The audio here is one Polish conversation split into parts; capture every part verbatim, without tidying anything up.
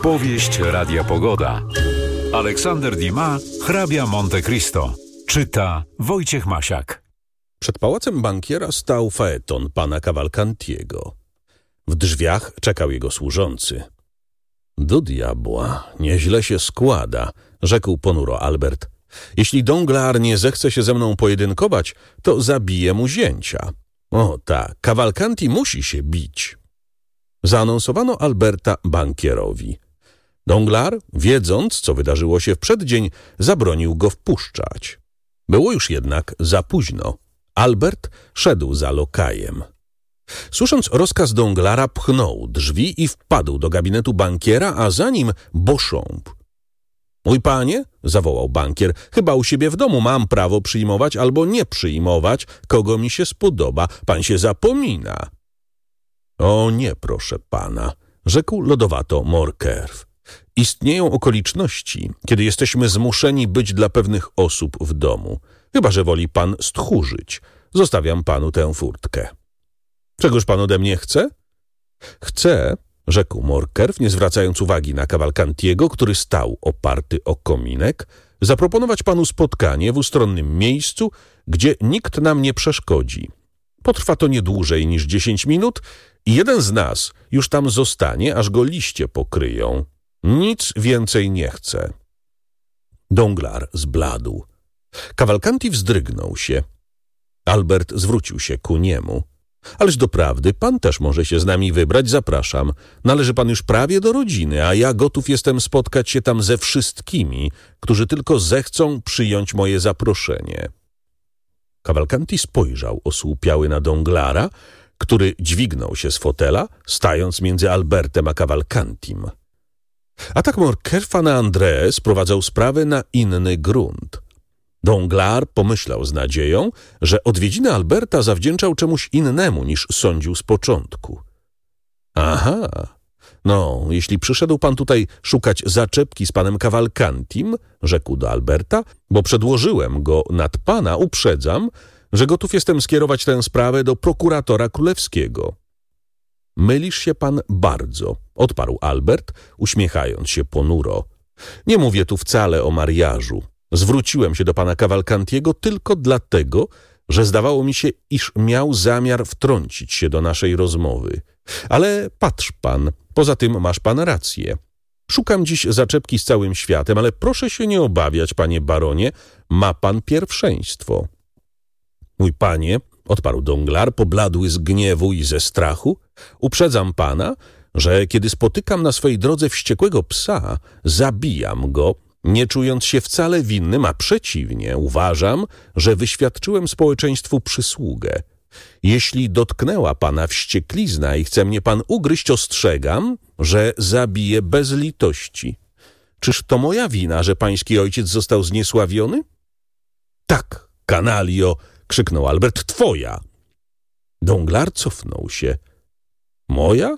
Powieść Radia Pogoda. Aleksander Dumas, hrabia Monte Cristo. Czyta Wojciech Masiak. Przed pałacem bankiera stał faeton pana Cavalcantiego. W drzwiach czekał jego służący. Do diabła, nieźle się składa, rzekł ponuro Albert. Jeśli Danglars nie zechce się ze mną pojedynkować, to zabije mu zięcia. O tak, Cavalcanti musi się bić. Zaanonsowano Alberta bankierowi. Danglars, wiedząc, co wydarzyło się w przeddzień, zabronił go wpuszczać. Było już jednak za późno. Albert szedł za lokajem. Słysząc rozkaz Danglara, pchnął drzwi i wpadł do gabinetu bankiera, a za nim Beauchamp. Mój panie, zawołał bankier, chyba u siebie w domu mam prawo przyjmować albo nie przyjmować, kogo mi się spodoba. Pan się zapomina. O nie, proszę pana, rzekł lodowato Morcerf. Istnieją okoliczności, kiedy jesteśmy zmuszeni być dla pewnych osób w domu. Chyba że woli pan stchórzyć. Zostawiam panu tę furtkę. Czegoż pan ode mnie chce? Chcę, rzekł Morcerf, nie zwracając uwagi na Cavalcantiego, który stał oparty o kominek, zaproponować panu spotkanie w ustronnym miejscu, gdzie nikt nam nie przeszkodzi. Potrwa to nie dłużej niż dziesięć minut i jeden z nas już tam zostanie, aż go liście pokryją. Nic więcej nie chcę. Danglars zbladł. Cavalcanti wzdrygnął się. Albert zwrócił się ku niemu. Ależ doprawdy, pan też może się z nami wybrać, zapraszam. Należy pan już prawie do rodziny, a ja gotów jestem spotkać się tam ze wszystkimi, którzy tylko zechcą przyjąć moje zaproszenie. Cavalcanti spojrzał osłupiały na Danglara, który dźwignął się z fotela, stając między Albertem a Cavalcantim. Atak Morcerfa na André sprowadzał sprawę na inny grunt. Danglars pomyślał z nadzieją, że odwiedziny Alberta zawdzięczał czemuś innemu niż sądził z początku. Aha, no, jeśli przyszedł pan tutaj szukać zaczepki z panem Cavalcantim, rzekł do Alberta, bo przedłożyłem go nad pana, uprzedzam, że gotów jestem skierować tę sprawę do prokuratora królewskiego. Mylisz się pan bardzo, odparł Albert, uśmiechając się ponuro. Nie mówię tu wcale o mariażu. Zwróciłem się do pana Cavalcantiego tylko dlatego, że zdawało mi się, iż miał zamiar wtrącić się do naszej rozmowy. Ale patrz pan, poza tym masz pan rację. Szukam dziś zaczepki z całym światem, ale proszę się nie obawiać, panie baronie, ma pan pierwszeństwo. Mój panie, odparł Danglars, pobladły z gniewu i ze strachu, uprzedzam pana, że kiedy spotykam na swojej drodze wściekłego psa, zabijam go, nie czując się wcale winnym, a przeciwnie, uważam, że wyświadczyłem społeczeństwu przysługę. Jeśli dotknęła pana wścieklizna i chce mnie pan ugryźć, ostrzegam, że zabiję bez litości. Czyż to moja wina, że pański ojciec został zniesławiony? Tak, kanalio, krzyknął Albert, twoja. Danglars cofnął się. Moja?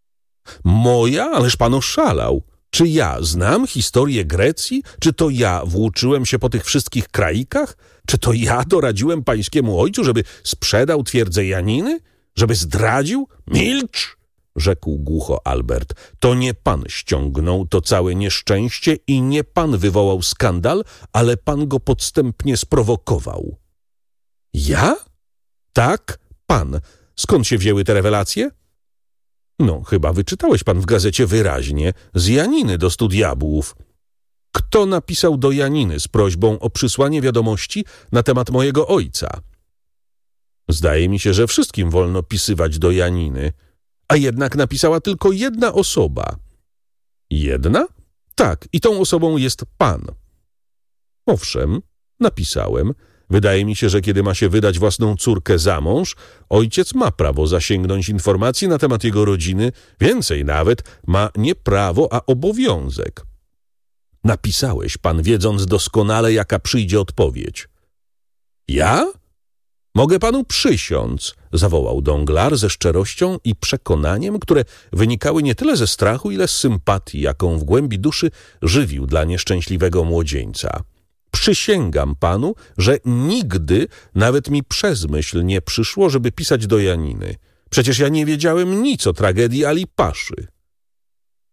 Moja? Ależ pan oszalał. Czy ja znam historię Grecji? Czy to ja włóczyłem się po tych wszystkich kraikach? Czy to ja doradziłem pańskiemu ojcu, żeby sprzedał twierdzę Janiny? Żeby zdradził? Milcz! Rzekł głucho Albert. To nie pan ściągnął to całe nieszczęście i nie pan wywołał skandal, ale pan go podstępnie sprowokował. Ja? Tak, pan. Skąd się wzięły te rewelacje? No, chyba wyczytałeś pan w gazecie wyraźnie, z Janiny do stu diabłów. Kto napisał do Janiny z prośbą o przysłanie wiadomości na temat mojego ojca? Zdaje mi się, że wszystkim wolno pisywać do Janiny, a jednak napisała tylko jedna osoba. Jedna? Tak, i tą osobą jest pan. Owszem, napisałem. Wydaje mi się, że kiedy ma się wydać własną córkę za mąż, ojciec ma prawo zasięgnąć informacji na temat jego rodziny, więcej nawet, ma nie prawo, a obowiązek. Napisałeś pan, wiedząc doskonale, jaka przyjdzie odpowiedź. Ja? Mogę panu przysiąc, zawołał Danglars ze szczerością i przekonaniem, które wynikały nie tyle ze strachu, ile z sympatii, jaką w głębi duszy żywił dla nieszczęśliwego młodzieńca. Przysięgam panu, że nigdy nawet mi przez myśl nie przyszło, żeby pisać do Janiny. Przecież ja nie wiedziałem nic o tragedii Ali Paszy.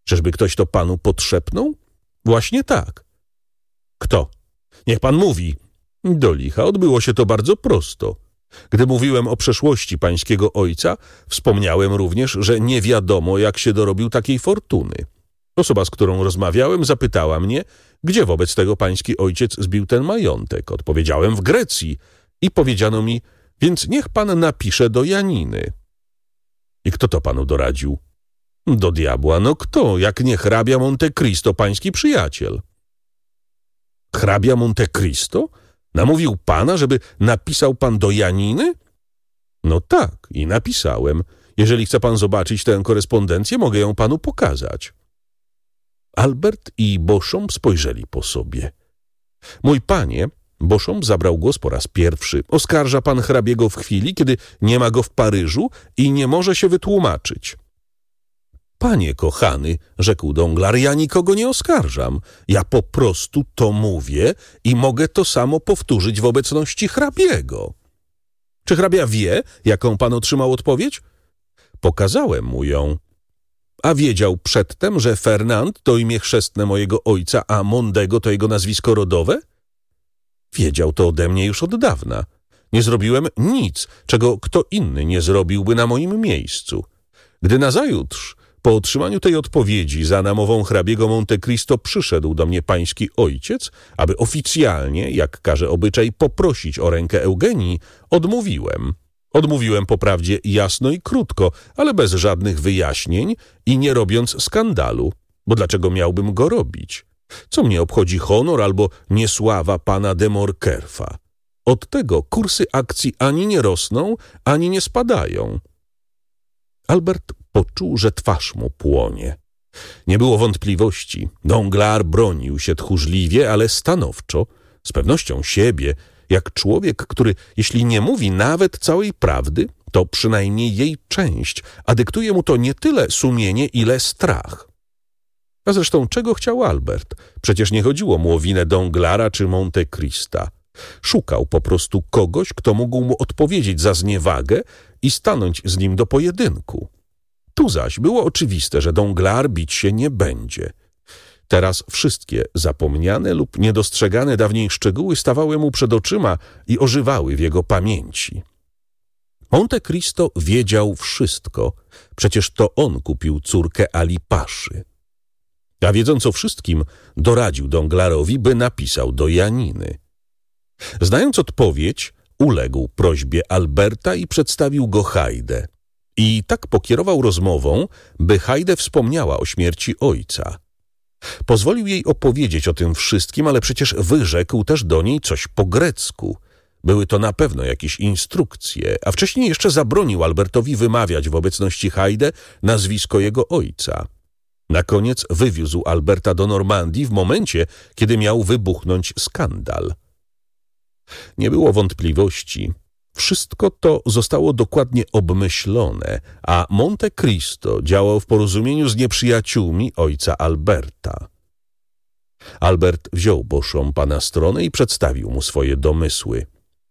Czyżby ktoś to panu podszepnął? Właśnie tak. Kto? Niech pan mówi. Do licha odbyło się to bardzo prosto. Gdy mówiłem o przeszłości pańskiego ojca, wspomniałem również, że nie wiadomo, jak się dorobił takiej fortuny. Osoba, z którą rozmawiałem, zapytała mnie, gdzie wobec tego pański ojciec zbił ten majątek. Odpowiedziałem w Grecji i powiedziano mi, więc niech pan napisze do Janiny. I kto to panu doradził? Do diabła, no kto, jak nie hrabia Monte Cristo, pański przyjaciel. Hrabia Monte Cristo? Namówił pana, żeby napisał pan do Janiny? No tak, i napisałem. Jeżeli chce pan zobaczyć tę korespondencję, mogę ją panu pokazać. Albert i Beauchamp spojrzeli po sobie. Mój panie, Beauchamp zabrał głos po raz pierwszy. Oskarża pan hrabiego w chwili, kiedy nie ma go w Paryżu i nie może się wytłumaczyć. Panie kochany, rzekł Danglars, ja nikogo nie oskarżam. Ja po prostu to mówię i mogę to samo powtórzyć w obecności hrabiego. Czy hrabia wie, jaką pan otrzymał odpowiedź? Pokazałem mu ją. A wiedział przedtem, że Fernand to imię chrzestne mojego ojca, a Mondego to jego nazwisko rodowe? Wiedział to ode mnie już od dawna. Nie zrobiłem nic, czego kto inny nie zrobiłby na moim miejscu. Gdy nazajutrz, po otrzymaniu tej odpowiedzi za namową hrabiego Monte Cristo przyszedł do mnie pański ojciec, aby oficjalnie, jak każe obyczaj, poprosić o rękę Eugenii, odmówiłem. Odmówiłem po prawdzie jasno i krótko, ale bez żadnych wyjaśnień i nie robiąc skandalu, bo dlaczego miałbym go robić? Co mnie obchodzi honor albo niesława pana de Morcerfa? Od tego kursy akcji ani nie rosną, ani nie spadają. Albert poczuł, że twarz mu płonie. Nie było wątpliwości. Danglars bronił się tchórzliwie, ale stanowczo, z pewnością siebie, jak człowiek, który, jeśli nie mówi nawet całej prawdy, to przynajmniej jej część, a dyktuje mu to nie tyle sumienie, ile strach. A zresztą czego chciał Albert? Przecież nie chodziło mu o winę Danglara czy Monte Crista. Szukał po prostu kogoś, kto mógł mu odpowiedzieć za zniewagę i stanąć z nim do pojedynku. Tu zaś było oczywiste, że Danglars bić się nie będzie. Teraz wszystkie zapomniane lub niedostrzegane dawniej szczegóły stawały mu przed oczyma i ożywały w jego pamięci. Monte Cristo wiedział wszystko. Przecież to on kupił córkę Ali Paszy. A wiedząc o wszystkim, doradził Danglarowi, by napisał do Janiny. Znając odpowiedź, uległ prośbie Alberta i przedstawił go Hajde. I tak pokierował rozmową, by Hajde wspomniała o śmierci ojca. Pozwolił jej opowiedzieć o tym wszystkim, ale przecież wyrzekł też do niej coś po grecku. Były to na pewno jakieś instrukcje, a wcześniej jeszcze zabronił Albertowi wymawiać w obecności Hajde nazwisko jego ojca. Na koniec wywiózł Alberta do Normandii w momencie, kiedy miał wybuchnąć skandal. Nie było wątpliwości. Wszystko to zostało dokładnie obmyślone, a Monte Cristo działał w porozumieniu z nieprzyjaciółmi ojca Alberta. Albert wziął Beauchampa na stronę i przedstawił mu swoje domysły.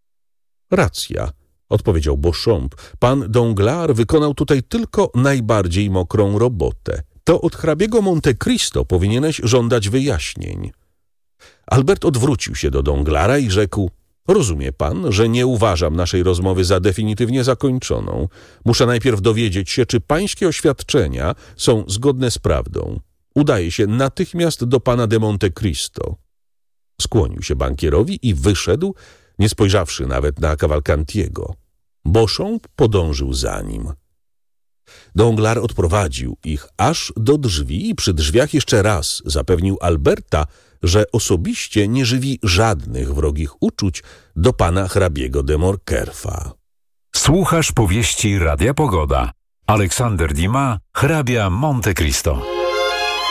Racja, odpowiedział Beauchamp, pan Danglars wykonał tutaj tylko najbardziej mokrą robotę. To od hrabiego Monte Cristo powinieneś żądać wyjaśnień. Albert odwrócił się do Danglara i rzekł: rozumie pan, że nie uważam naszej rozmowy za definitywnie zakończoną. Muszę najpierw dowiedzieć się, czy pańskie oświadczenia są zgodne z prawdą. Udaję się natychmiast do pana de Monte Cristo. Skłonił się bankierowi i wyszedł, nie spojrzawszy nawet na Cavalcantiego. Beauchamp podążył za nim. Danglars odprowadził ich aż do drzwi i przy drzwiach jeszcze raz zapewnił Alberta, że osobiście nie żywi żadnych wrogich uczuć do pana hrabiego de Morcerfa. Słuchasz powieści Radia Pogoda. Aleksander Dumas, hrabia Monte Cristo.